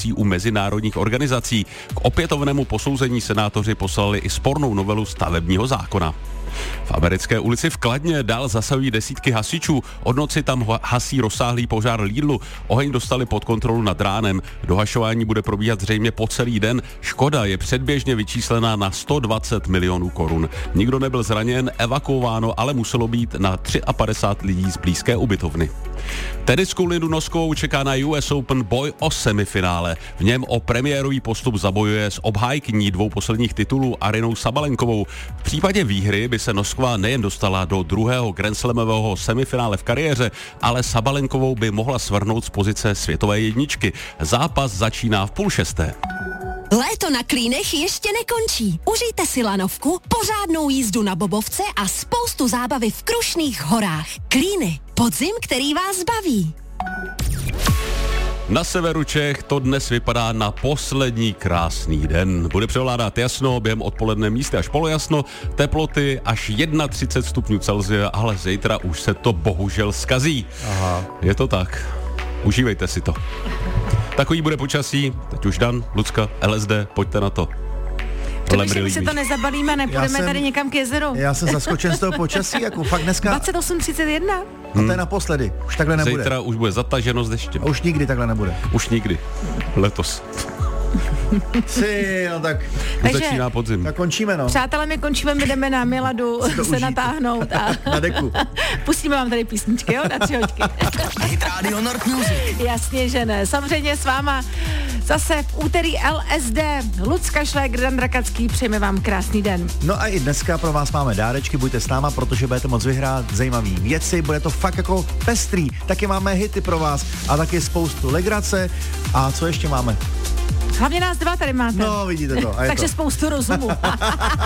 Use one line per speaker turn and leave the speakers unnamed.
peticí u mezinárodních organizací. K opětovnému posouzení senátoři poslali i spornou novelu stavebního zákona. V americké ulici v Kladně dál zasahují desítky hasičů. Od noci tam hasí rozsáhlý požár Lidlu. Oheň dostali pod kontrolu nad ránem. Dohašování bude probíhat zřejmě po celý den. Škoda je předběžně vyčíslená na 120 milionů korun. Nikdo nebyl zraněn, evakuováno, ale muselo být na 53 lidí z blízké ubytovny. Tenisku Lindu Noskovou čeká na US Open boj o semifinále. V něm o premiérový postup zabojuje s obhájkyní 2 posledních titulů Arynou Sabalenkovou. V případě výhry by se Nosková nejen dostala do druhého grandslamového semifinále v kariéře, ale Sabalenkovou by mohla svrhnout z pozice světové jedničky. Zápas začíná v 5:30.
Léto na Klínech ještě nekončí. Užijte si lanovku, pořádnou jízdu na bobovce a spoustu zábavy v Krušných horách. Klíny. Podzim, který vás baví.
Na severu Čech to dnes vypadá na poslední krásný den. Bude převládat jasno, během odpoledne místy až polojasno, teploty až 31 stupňů Celsia, ale zítra už se to bohužel zkazí.
Aha.
Je to tak. Užívejte si to. Takový bude počasí. Teď už Dan, Lucka, LSD, pojďte na to.
My si to nezabalíme, nepůjdeme tady někam k jezeru.
Já jsem zaskočen z toho počasí, jako fakt dneska.
28:31.
A to je naposledy, už takhle nebude.
Zítra už bude zataženo s deštěm.
A už nikdy takhle nebude.
Už nikdy. Letos.
No tak.
Takže
začíná podzim.
Tak končíme, no.
Přátelé, my končíme, my jdeme na Miladu se natáhnout a
na deku.
Pustíme vám tady písničky, jo, na 3 hoďky.
Hit Radio Nord Music.
Jasně, že ne. Samozřejmě s váma zase v úterý LSD. Lucka Šlégr, Dan Rakacký, přejeme vám krásný den.
No a i dneska pro vás máme dárečky, buďte s náma, protože budete moct vyhrát zajímavý věci, bude to fakt jako pestrý. Taky máme hity pro vás a taky spoustu legrace. A co ještě máme?
Hlavně nás 2 tady máte.
No, vidíte to. A je
Takže
to.
spoustu rozumu.